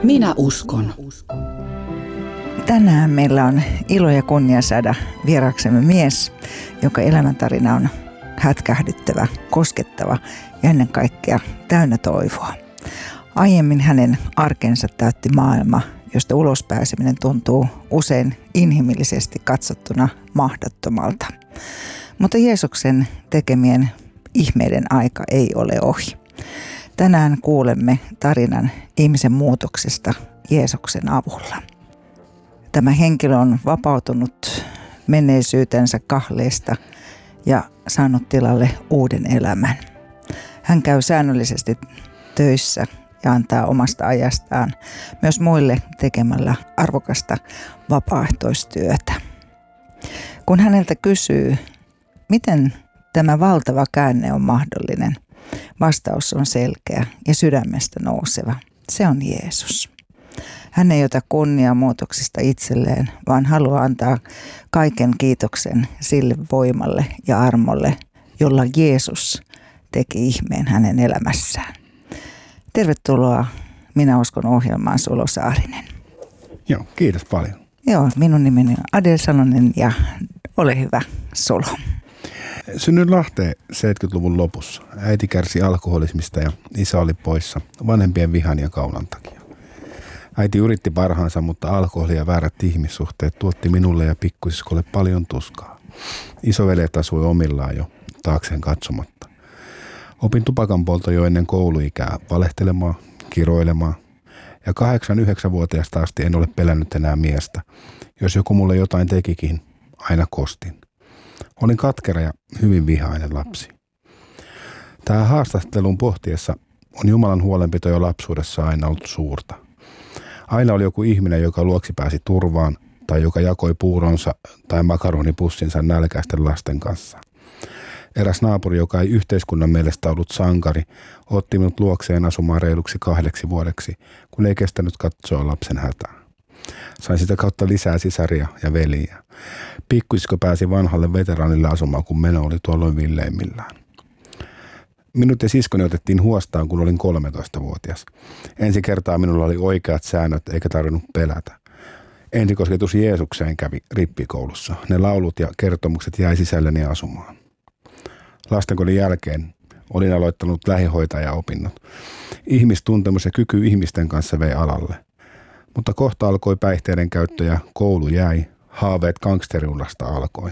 Minä uskon. Tänään meillä on ilo ja kunnia saada vieraksemme mies, joka elämäntarina on hätkähdyttävä, koskettava ja ennen kaikkea täynnä toivoa. Aiemmin hänen arkensa täytti maailma, josta ulospääseminen tuntuu usein inhimillisesti katsottuna mahdottomalta. Mutta Jeesuksen tekemien ihmeiden aika ei ole ohi. Tänään kuulemme tarinan ihmisen muutoksesta Jeesuksen avulla. Tämä henkilö on vapautunut menneisyytensä kahleesta ja saanut tilalle uuden elämän. Hän käy säännöllisesti töissä ja antaa omasta ajastaan myös muille tekemällä arvokasta vapaaehtoistyötä. Kun häneltä kysyy, miten tämä valtava käänne on mahdollinen, vastaus on selkeä ja sydämestä nouseva. Se on Jeesus. Hän ei ota kunniaa muutoksista itselleen, vaan haluaa antaa kaiken kiitoksen sille voimalle ja armolle, jolla Jeesus teki ihmeen hänen elämässään. Tervetuloa Minä uskon -ohjelmaan, Sulo Saarinen. Joo, kiitos paljon. Joo, minun nimeni on Adel Salonen ja ole hyvä, Sulo. Synnyin Lahteen 70-luvun lopussa. Äiti kärsi alkoholismista ja isä oli poissa vanhempien vihan ja kaulan takia. Äiti yritti parhaansa, mutta alkoholi ja väärät ihmissuhteet tuotti minulle ja pikkusiskolle paljon tuskaa. Isoveljet asui omillaan jo taakseen katsomatta. Opin tupakanpolto jo ennen kouluikää valehtelemaan, kiroilemaan ja 8-9-vuotiaasta asti en ole pelännyt enää miestä. Jos joku mulle jotain tekikin, aina kostin. Olin katkera ja hyvin vihainen lapsi. Tähän haastattelun pohtiessa on Jumalan huolenpito jo lapsuudessa aina ollut suurta. Aina oli joku ihminen, joka luoksi pääsi turvaan tai joka jakoi puuronsa tai makaronipussinsa nälkäisten lasten kanssa. Eräs naapuri, joka ei yhteiskunnan mielestä ollut sankari, otti minut luokseen asumaan reiluksi 2 vuodeksi, kun ei kestänyt katsoa lapsen hätää. Sain sitä kautta lisää sisaria ja veliä. Pikkuisko pääsi vanhalle veteraanille asumaan, kun meno oli tuolloin villeimmillään. Minut ja siskoni otettiin huostaan, kun olin 13-vuotias. Ensi kertaa minulla oli oikeat säännöt, eikä tarvinnut pelätä. Ensikosketus Jeesukseen kävi rippikoulussa. Ne laulut ja kertomukset jäi sisälleni asumaan. Lastenkodin jälkeen olin aloittanut lähihoitajaopinnot. Ihmistuntemus ja kyky ihmisten kanssa vei alalle. Mutta kohta alkoi päihteiden käyttö ja koulu jäi. Haaveet gangsteriurasta alkoi.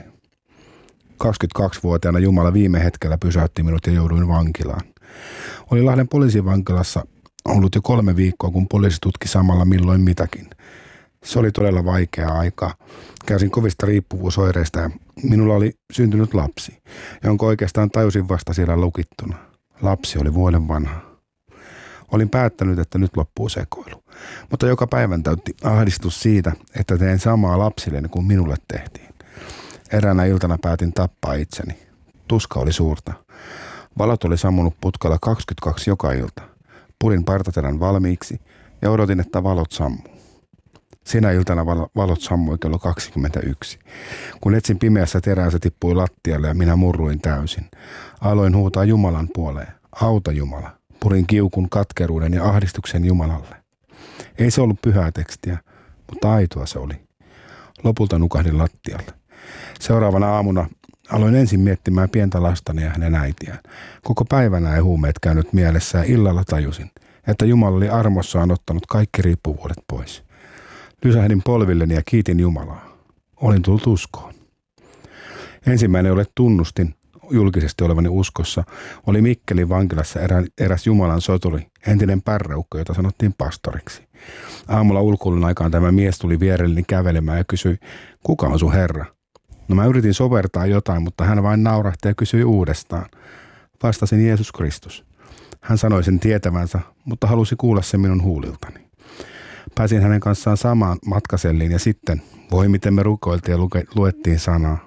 22-vuotiaana Jumala viime hetkellä pysäytti minut ja jouduin vankilaan. Olin Lahden poliisivankilassa ollut jo 3 viikkoa, kun poliisi tutki samalla milloin mitäkin. Se oli todella vaikeaa aikaa. Kärsin kovista riippuvuusoireista ja minulla oli syntynyt lapsi, jonka oikeastaan tajusin vasta siellä lukittuna. Lapsi oli vuoden vanha. Olin päättänyt, että nyt loppuu sekoilu, mutta joka päivän täytti ahdistus siitä, että teen samaa lapsilleni kuin minulle tehtiin. Eräänä iltana päätin tappaa itseni. Tuska oli suurta. Valot oli sammunut putkalla 22 joka ilta. Purin partaterän valmiiksi ja odotin, että valot sammuu. Sinä iltana valot sammui kello 21. Kun etsin pimeässä terää, se tippui lattialle ja minä murruin täysin. Aloin huutaa Jumalan puoleen. Auta Jumala. Purin kiukun, katkeruuden ja ahdistuksen Jumalalle. Ei se ollut pyhää tekstiä, mutta aitoa se oli. Lopulta nukahdin lattialle. Seuraavana aamuna aloin ensin miettimään pientä lastani ja hänen äitiään. Koko päivänä ei huumeet käynyt mielessä ja illalla tajusin, että Jumala oli armossaan ottanut kaikki riippuvuudet pois. Lysähdin polvilleni ja kiitin Jumalaa. Olin tullut uskoon. Ensimmäinen, jolle tunnustin julkisesti olevani uskossa, oli Mikkelin vankilassa eräs Jumalan soturi, entinen pärräukko, jota sanottiin pastoriksi. Aamulla ulkoilun aikaan tämä mies tuli vierelleni kävelemään ja kysyi, kuka on sun Herra? No mä yritin sovertaa jotain, mutta hän vain naurahti ja kysyi uudestaan. Vastasin Jeesus Kristus. Hän sanoi sen tietävänsä, mutta halusi kuulla sen minun huuliltani. Pääsin hänen kanssaan samaan matkaselliin ja sitten, voi miten me rukoiltiin ja luettiin sanaa.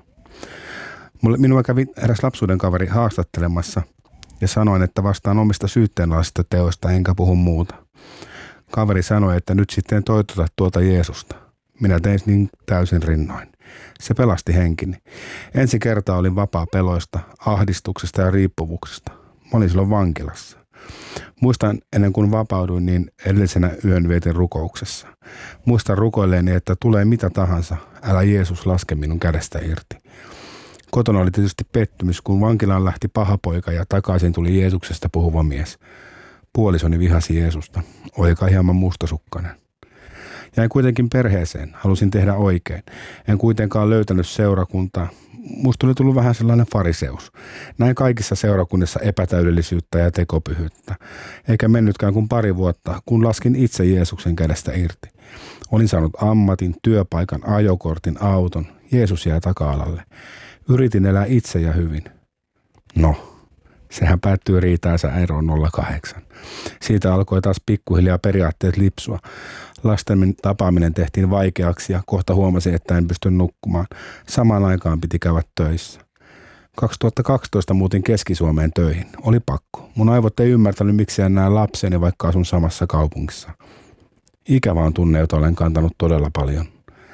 Minua kävi eräs lapsuuden kaveri haastattelemassa ja sanoin, että vastaan omista syytteenalaisista teoista enkä puhu muuta. Kaveri sanoi, että nyt sitten toitota tuota Jeesusta. Minä tein niin täysin rinnoin. Se pelasti henkini. Ensi kertaa olin vapaa peloista, ahdistuksesta ja riippuvuuksesta. Mä olin silloin vankilassa. Muistan ennen kuin vapauduin, niin edellisenä yön vietin rukouksessa. Muistan rukoilleeni, että tulee mitä tahansa, älä Jeesus laske minun kädestä irti. Kotona oli tietysti pettymys, kun vankilaan lähti paha poika ja takaisin tuli Jeesuksesta puhuva mies. Puolisoni vihasi Jeesusta, oika hieman mustasukkainen. Jäin kuitenkin perheeseen, halusin tehdä oikein. En kuitenkaan löytänyt seurakuntaa. Musta oli tullut vähän sellainen fariseus. Näin kaikissa seurakunnissa epätäydellisyyttä ja tekopyhyyttä. Eikä mennytkään kuin 2 vuotta, kun laskin itse Jeesuksen kädestä irti. Olin saanut ammatin, työpaikan, ajokortin, auton. Jeesus jäi taka-alalle. Yritin elää itse ja hyvin. No, sehän päättyi riitäänsä eroon 08. Siitä alkoi taas pikkuhiljaa periaatteet lipsua. Lasten tapaaminen tehtiin vaikeaksi ja kohta huomasin, että en pysty nukkumaan. Samaan aikaan piti käydä töissä. 2012 muutin Keski-Suomeen töihin. Oli pakko. Mun aivot ei ymmärtänyt, miksi en näe lapseni, vaikka asun samassa kaupungissa. Ikävä on tunne, jota olen kantanut todella paljon.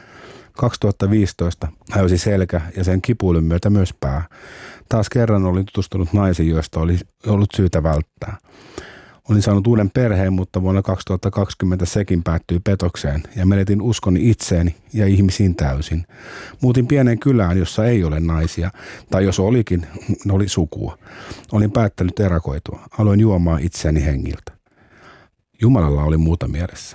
2015 hajosi selkä ja sen kipuilun myötä myös pää. Taas kerran olin tutustunut naisiin, joista oli ollut syytä välttää. Olin saanut uuden perheen, mutta vuonna 2020 sekin päättyi petokseen ja menetin uskoni itseeni ja ihmisiin täysin. Muutin pieneen kylään, jossa ei ole naisia, tai jos olikin, oli sukua. Olin päättänyt erakoitua. Aloin juomaan itseäni hengiltä. Jumalalla oli muuta mielessä.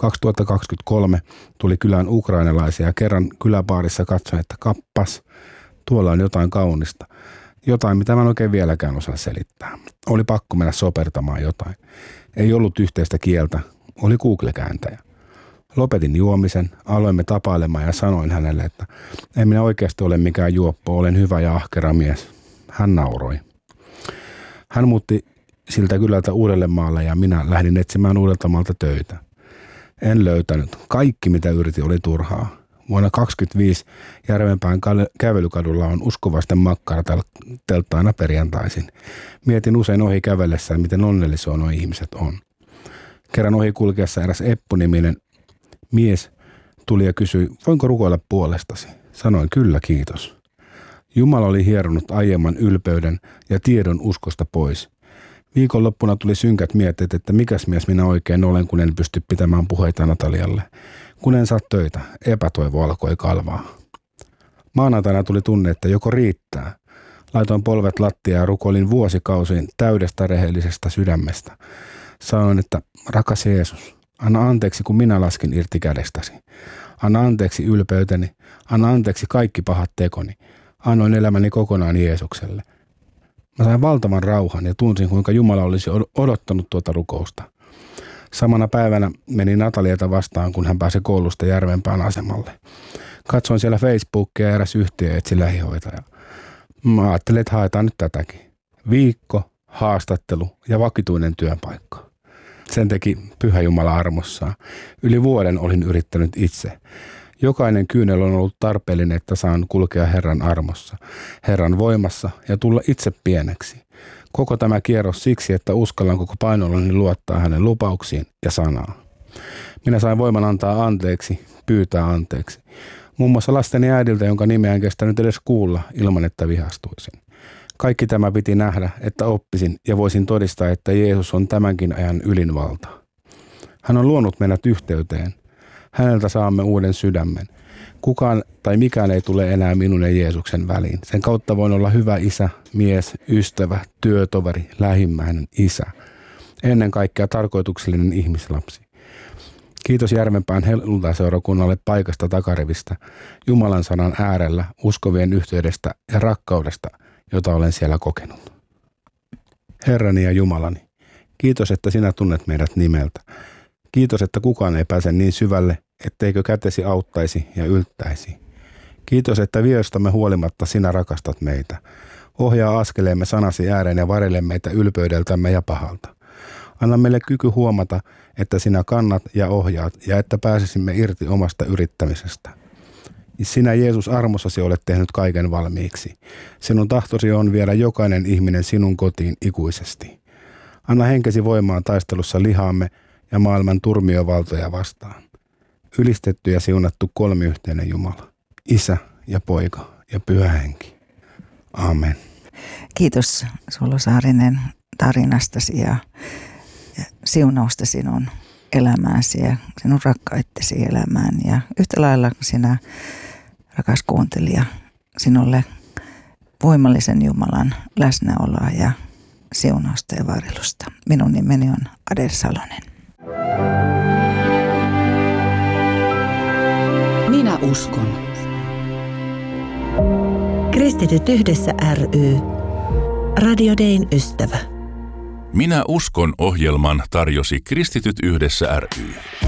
2023 tuli kylään ukrainalaisia ja kerran kyläbaarissa katsoin, että kappas, tuolla on jotain kaunista. Jotain, mitä mä en oikein vieläkään osaa selittää. Oli pakko mennä sopertamaan jotain. Ei ollut yhteistä kieltä, oli Google-kääntäjä. Lopetin juomisen, aloimme tapailemaan ja sanoin hänelle, että en minä oikeasti ole mikään juoppo, olen hyvä ja ahkera mies. Hän nauroi. Hän muutti siltä kylältä Uudellemaalle ja minä lähdin etsimään Uudeltamaalta töitä. En löytänyt. Kaikki mitä yritin oli turhaa. Vuonna 2025 Järvenpään kävelykadulla on uskovaisten makkarateltta aina perjantaisin. Mietin usein ohi kävellessään, miten onnellisia nuo ihmiset on. Kerran ohi kulkeessa eräs Eppu-niminen mies tuli ja kysyi, voinko rukoilla puolestasi? Sanoin, kyllä kiitos. Jumala oli hieronut aiemman ylpeyden ja tiedon uskosta pois. Viikonloppuna tuli synkät mietteet, että mikäs mies minä oikein olen, kun en pysty pitämään puheita Natalialle. Kun en saa töitä, epätoivo alkoi kalvaa. Maanantaina tuli tunne, että joko riittää. Laitoin polvet lattiaan ja rukoilin vuosikausiin täydestä rehellisestä sydämestä. Sanoin, että rakas Jeesus, anna anteeksi, kun minä laskin irti kädestäsi. Anna anteeksi ylpeyteni, anna anteeksi kaikki pahat tekoni. Annoin elämäni kokonaan Jeesukselle. Mä sain valtavan rauhan ja tunsin, kuinka Jumala olisi odottanut tuota rukousta. Samana päivänä menin Natalieta vastaan, kun hän pääsi koulusta Järvenpään asemalle. Katsoin siellä Facebookia ja eräs yhtiö etsi lähihoitajaa. Mä ajattelin, että haetaan nyt tätäkin. Viikko, haastattelu ja vakituinen työpaikka. Sen teki Pyhä Jumala armossaan. Yli vuoden olin yrittänyt itse. Jokainen kyynel on ollut tarpeellinen, että saan kulkea Herran armossa, Herran voimassa ja tulla itse pieneksi. Koko tämä kierros siksi, että uskallan koko painollani luottaa hänen lupauksiin ja sanaan. Minä sain voiman antaa anteeksi, pyytää anteeksi. Muun muassa lasteni äidiltä, jonka nimeä en kestänyt edes kuulla ilman, että vihastuisin. Kaikki tämä piti nähdä, että oppisin ja voisin todistaa, että Jeesus on tämänkin ajan ylinvalta. Hän on luonut meidät yhteyteen. Häneltä saamme uuden sydämen. Kukaan tai mikään ei tule enää minun ja Jeesuksen väliin. Sen kautta voin olla hyvä isä, mies, ystävä, työtoveri, lähimmäinen, isä. Ennen kaikkea tarkoituksellinen ihmislapsi. Kiitos Järvenpään helluntaseurakunnalle paikasta takarivistä, Jumalan sanan äärellä, uskovien yhteydestä ja rakkaudesta, jota olen siellä kokenut. Herrani ja Jumalani, kiitos, että sinä tunnet meidät nimeltä. Kiitos, että kukaan ei pääse niin syvälle, etteikö kätesi auttaisi ja yltäisi. Kiitos, että viostamme huolimatta sinä rakastat meitä. Ohjaa askeleemme sanasi ääreen ja varele meitä ylpeydeltämme ja pahalta. Anna meille kyky huomata, että sinä kannat ja ohjaat ja että pääsisimme irti omasta yrittämisestä. Sinä Jeesus armossasi olet tehnyt kaiken valmiiksi. Sinun tahtosi on viedä jokainen ihminen sinun kotiin ikuisesti. Anna henkesi voimaan taistelussa lihaamme ja maailman turmiovaltoja vastaan. Ylistetty ja siunattu kolmiyhteinen Jumala, Isä ja Poika ja Pyhä Henki. Amen. Kiitos Sulo Saarinen tarinastasi ja siunausta sinun elämääsi ja sinun rakkaittesi elämään. Ja yhtä lailla sinä, rakas kuuntelija, sinulle voimallisen Jumalan läsnäoloa ja siunausta ja varjelusta. Minun nimeni on Adel Salonen. Minä uskon. Kristityt yhdessä ry. Radio Dayn ystävä. Minä uskon -ohjelman tarjosi Kristityt yhdessä ry.